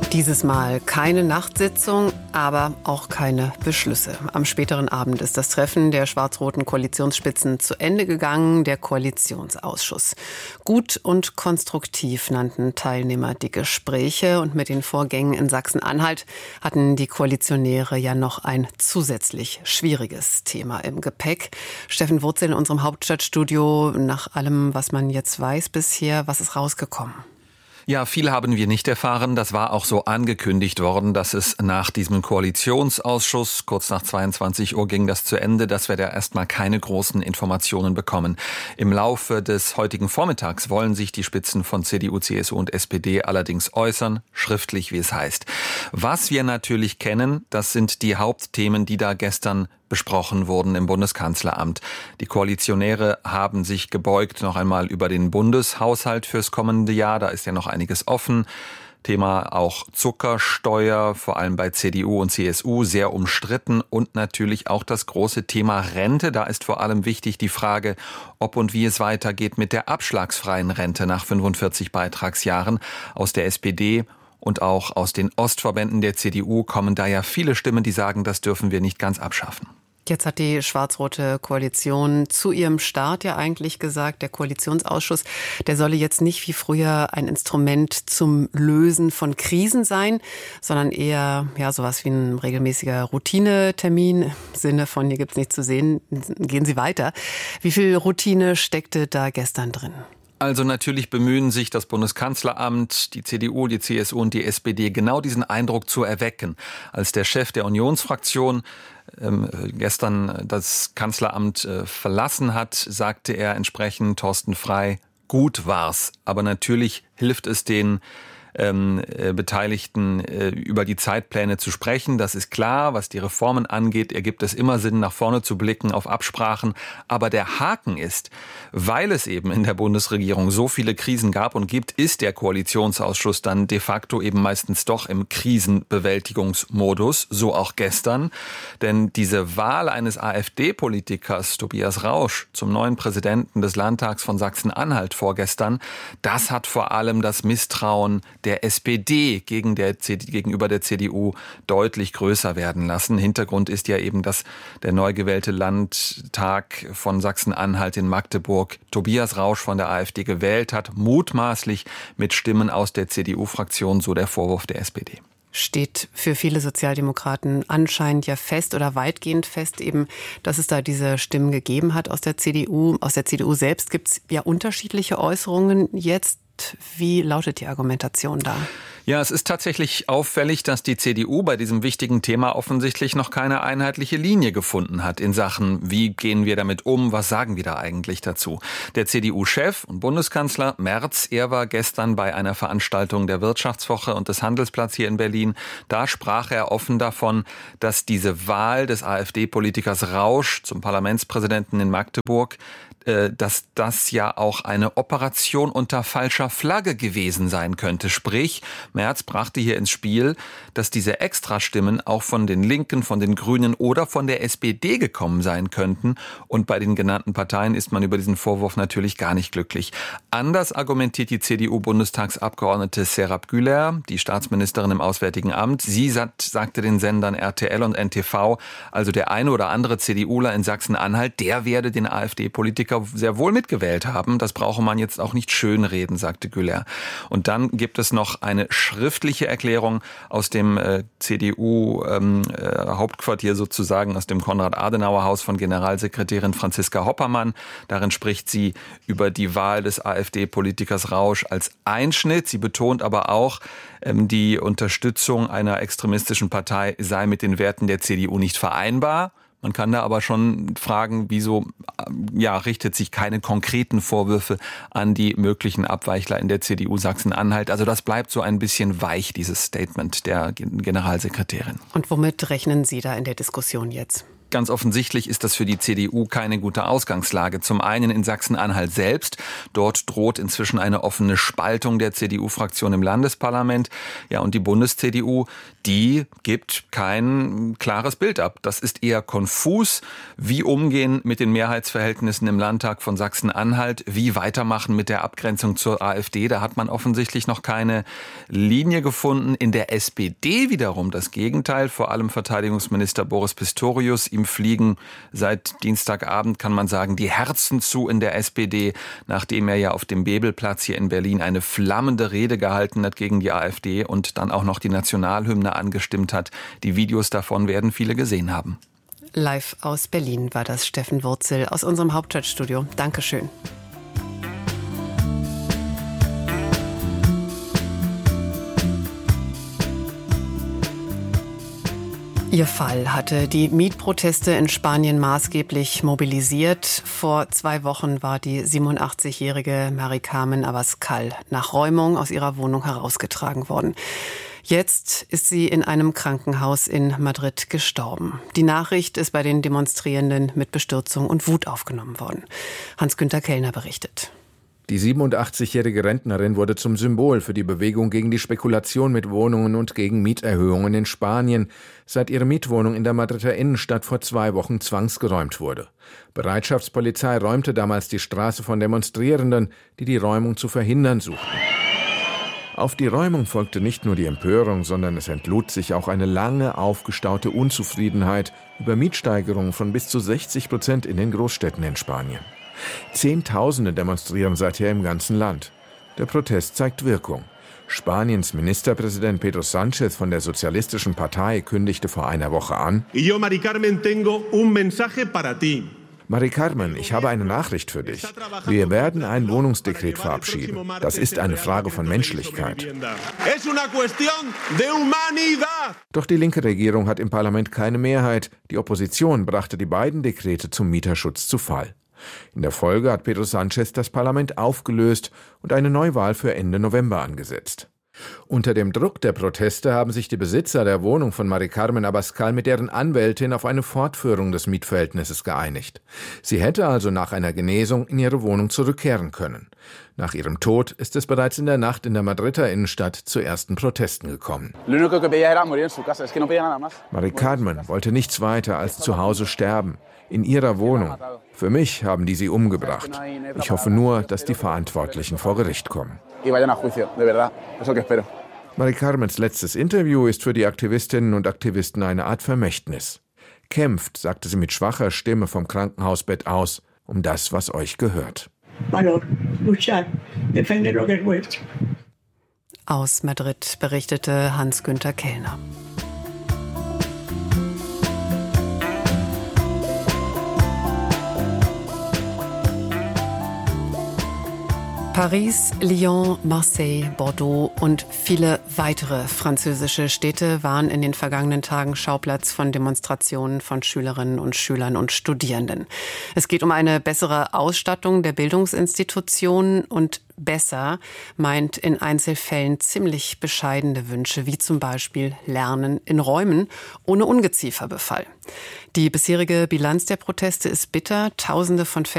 Dieses Mal keine Nachtsitzung, aber auch keine Beschlüsse. Am späteren Abend ist das Treffen der schwarz-roten Koalitionsspitzen zu Ende gegangen, der Koalitionsausschuss. Gut und konstruktiv nannten Teilnehmer die Gespräche, und mit den Vorgängen in Sachsen-Anhalt hatten die Koalitionäre ja noch ein zusätzlich schwieriges Thema im Gepäck. Steffen Wurzel in unserem Hauptstadtstudio. Nach allem, was man jetzt weiß bisher, was ist rausgekommen? Ja, viel haben wir nicht erfahren. Das war auch so angekündigt worden, dass es nach diesem Koalitionsausschuss, kurz nach 22 Uhr ging das zu Ende, dass wir da erstmal keine großen Informationen bekommen. Im Laufe des heutigen Vormittags wollen sich die Spitzen von CDU, CSU und SPD allerdings äußern, schriftlich, wie es heißt. Was wir natürlich kennen, das sind die Hauptthemen, die da gestern besprochen wurden im Bundeskanzleramt. Die Koalitionäre haben sich gebeugt noch einmal über den Bundeshaushalt fürs kommende Jahr. Da ist ja noch einiges offen. Thema auch Zuckersteuer, vor allem bei CDU und CSU, sehr umstritten. Und natürlich auch das große Thema Rente. Da ist vor allem wichtig die Frage, ob und wie es weitergeht mit der abschlagsfreien Rente nach 45 Beitragsjahren. Aus der SPD und auch aus den Ostverbänden der CDU kommen da ja viele Stimmen, die sagen, das dürfen wir nicht ganz abschaffen. Jetzt hat die schwarz-rote Koalition zu ihrem Start ja eigentlich gesagt, der Koalitionsausschuss, der solle jetzt nicht wie früher ein Instrument zum Lösen von Krisen sein, sondern eher sowas wie ein regelmäßiger Routinetermin im Sinne von, hier gibt's nichts zu sehen, gehen Sie weiter. Wie viel Routine steckte da gestern drin? Also natürlich bemühen sich das Bundeskanzleramt, die CDU, die CSU und die SPD, genau diesen Eindruck zu erwecken. Als der Chef der Unionsfraktion gestern das Kanzleramt verlassen hat, sagte er entsprechend, Thorsten Frey, gut war's. Aber natürlich hilft es den Beteiligten über die Zeitpläne zu sprechen. Das ist klar, was die Reformen angeht, ergibt es immer Sinn, nach vorne zu blicken auf Absprachen. Aber der Haken ist, weil es eben in der Bundesregierung so viele Krisen gab und gibt, ist der Koalitionsausschuss dann de facto eben meistens doch im Krisenbewältigungsmodus, so auch gestern. Denn diese Wahl eines AfD-Politikers, Tobias Rausch, zum neuen Präsidenten des Landtags von Sachsen-Anhalt vorgestern, das hat vor allem das Misstrauen der SPD gegenüber der CDU deutlich größer werden lassen. Hintergrund ist ja eben, dass der neu gewählte Landtag von Sachsen-Anhalt in Magdeburg Tobias Rausch von der AfD gewählt hat, mutmaßlich mit Stimmen aus der CDU-Fraktion, so der Vorwurf der SPD. Steht für viele Sozialdemokraten anscheinend ja fest oder weitgehend fest eben, dass es da diese Stimmen gegeben hat aus der CDU. Aus der CDU selbst gibt es ja unterschiedliche Äußerungen jetzt. Wie lautet die Argumentation da? Ja, es ist tatsächlich auffällig, dass die CDU bei diesem wichtigen Thema offensichtlich noch keine einheitliche Linie gefunden hat in Sachen, wie gehen wir damit um, was sagen wir da eigentlich dazu. Der CDU-Chef und Bundeskanzler Merz, er war gestern bei einer Veranstaltung der Wirtschaftswoche und des Handelsplatz hier in Berlin. Da sprach er offen davon, dass diese Wahl des AfD-Politikers Rausch zum Parlamentspräsidenten in Magdeburg, dass das ja auch eine Operation unter falscher Flagge gewesen sein könnte. Sprich, Merz brachte hier ins Spiel, dass diese Extrastimmen auch von den Linken, von den Grünen oder von der SPD gekommen sein könnten. Und bei den genannten Parteien ist man über diesen Vorwurf natürlich gar nicht glücklich. Anders argumentiert die CDU-Bundestagsabgeordnete Serap Güler, die Staatsministerin im Auswärtigen Amt. Sie sagte den Sendern RTL und NTV, also der eine oder andere CDUler in Sachsen-Anhalt, der werde den AfD-Politiker sehr wohl mitgewählt haben. Das brauche man jetzt auch nicht schönreden, sagte Güler. Und dann gibt es noch eine schriftliche Erklärung aus dem CDU-Hauptquartier sozusagen, aus dem Konrad-Adenauer-Haus von Generalsekretärin Franziska Hoppermann. Darin spricht sie über die Wahl des AfD-Politikers Rausch als Einschnitt. Sie betont aber auch, die Unterstützung einer extremistischen Partei sei mit den Werten der CDU nicht vereinbar. Man kann da aber schon fragen, wieso richtet sich keine konkreten Vorwürfe an die möglichen Abweichler in der CDU Sachsen-Anhalt. Also das bleibt so ein bisschen weich, dieses Statement der Generalsekretärin. Und womit rechnen Sie da in der Diskussion jetzt? Ganz offensichtlich ist das für die CDU keine gute Ausgangslage. Zum einen in Sachsen-Anhalt selbst. Dort droht inzwischen eine offene Spaltung der CDU-Fraktion im Landesparlament. Ja, und die Bundes-CDU, die gibt kein klares Bild ab. Das ist eher konfus. Wie umgehen mit den Mehrheitsverhältnissen im Landtag von Sachsen-Anhalt? Wie weitermachen mit der Abgrenzung zur AfD? Da hat man offensichtlich noch keine Linie gefunden. In der SPD wiederum das Gegenteil. Vor allem Verteidigungsminister Boris Pistorius. Ihm fliegen seit Dienstagabend, kann man sagen, die Herzen zu in der SPD, nachdem er ja auf dem Bebelplatz hier in Berlin eine flammende Rede gehalten hat gegen die AfD und dann auch noch die Nationalhymne angestimmt hat. Die Videos davon werden viele gesehen haben. Live aus Berlin war das Steffen Wurzel aus unserem Hauptstadtstudio. Dankeschön. Ihr Fall hatte die Mietproteste in Spanien maßgeblich mobilisiert. Vor 2 Wochen war die 87-jährige Mari Carmen Abascal nach Räumung aus ihrer Wohnung herausgetragen worden. Jetzt ist sie in einem Krankenhaus in Madrid gestorben. Die Nachricht ist bei den Demonstrierenden mit Bestürzung und Wut aufgenommen worden. Hans-Günther Kellner berichtet. Die 87-jährige Rentnerin wurde zum Symbol für die Bewegung gegen die Spekulation mit Wohnungen und gegen Mieterhöhungen in Spanien, seit ihre Mietwohnung in der Madrider Innenstadt vor 2 Wochen zwangsgeräumt wurde. Bereitschaftspolizei räumte damals die Straße von Demonstrierenden, die die Räumung zu verhindern suchten. Auf die Räumung folgte nicht nur die Empörung, sondern es entlud sich auch eine lange aufgestaute Unzufriedenheit über Mietsteigerungen von bis zu 60% in den Großstädten in Spanien. Zehntausende demonstrieren seither im ganzen Land. Der Protest zeigt Wirkung. Spaniens Ministerpräsident Pedro Sánchez von der Sozialistischen Partei kündigte vor einer Woche an: Mari Carmen, tengo un mensaje para ti. Mari Carmen, ich habe eine Nachricht für dich. Wir werden ein Wohnungsdekret verabschieden. Das ist eine Frage von Menschlichkeit. Doch die linke Regierung hat im Parlament keine Mehrheit. Die Opposition brachte die beiden Dekrete zum Mieterschutz zu Fall. In der Folge hat Pedro Sánchez das Parlament aufgelöst und eine Neuwahl für Ende November angesetzt. Unter dem Druck der Proteste haben sich die Besitzer der Wohnung von Mari Carmen Abascal mit deren Anwältin auf eine Fortführung des Mietverhältnisses geeinigt. Sie hätte also nach einer Genesung in ihre Wohnung zurückkehren können. Nach ihrem Tod ist es bereits in der Nacht in der Madrider Innenstadt zu ersten Protesten gekommen. Mari Carmen wollte nichts weiter als zu Hause sterben. In ihrer Wohnung. Für mich haben die sie umgebracht. Ich hoffe nur, dass die Verantwortlichen vor Gericht kommen. Mari Carmens letztes Interview ist für die Aktivistinnen und Aktivisten eine Art Vermächtnis. Kämpft, sagte sie mit schwacher Stimme vom Krankenhausbett aus, um das, was euch gehört. Aus Madrid berichtete Hans-Günther Kellner. Paris, Lyon, Marseille, Bordeaux und viele weitere französische Städte waren in den vergangenen Tagen Schauplatz von Demonstrationen von Schülerinnen und Schülern und Studierenden. Es geht um eine bessere Ausstattung der Bildungsinstitutionen und besser meint in Einzelfällen ziemlich bescheidene Wünsche, wie zum Beispiel Lernen in Räumen ohne Ungezieferbefall. Die bisherige Bilanz der Proteste ist bitter. Tausende von